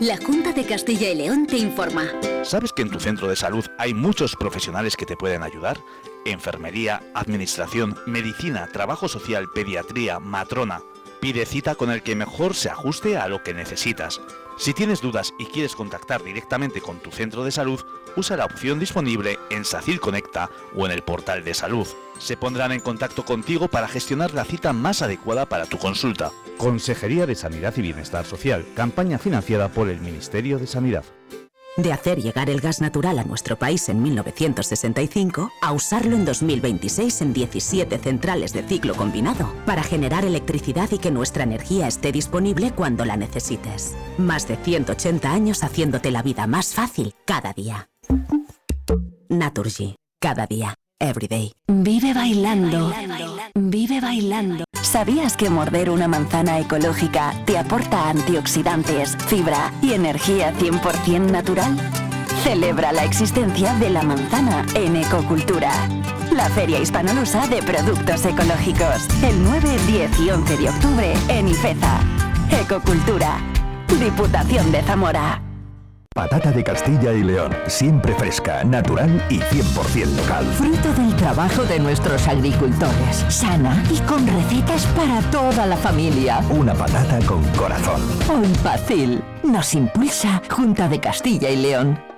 La Junta de Castilla y León te informa. ¿Sabes que en tu centro de salud hay muchos profesionales que te pueden ayudar? Enfermería, administración, medicina, trabajo social, pediatría, matrona. Pide cita con el que mejor se ajuste a lo que necesitas. Si tienes dudas y quieres contactar directamente con tu centro de salud, usa la opción disponible en SACIR Conecta o en el portal de salud. Se pondrán en contacto contigo para gestionar la cita más adecuada para tu consulta. Consejería de Sanidad y Bienestar Social, campaña financiada por el Ministerio de Sanidad. De hacer llegar el gas natural a nuestro país en 1965 a usarlo en 2026 en 17 centrales de ciclo combinado para generar electricidad y que nuestra energía esté disponible cuando la necesites. Más de 180 años haciéndote la vida más fácil cada día. Naturgy. Cada día. Everyday. Vive bailando. Vive bailando. ¿Sabías que morder una manzana ecológica te aporta antioxidantes, fibra y energía 100% natural? Celebra la existencia de la manzana en Ecocultura, la feria hispanolusa de productos ecológicos, el 9, 10 y 11 de octubre en Ifeza. Ecocultura, Diputación de Zamora. Patata de Castilla y León, siempre fresca, natural y 100% local. Fruto del trabajo de nuestros agricultores, sana y con recetas para toda la familia. Una patata con corazón. Olpacil nos impulsa Junta de Castilla y León.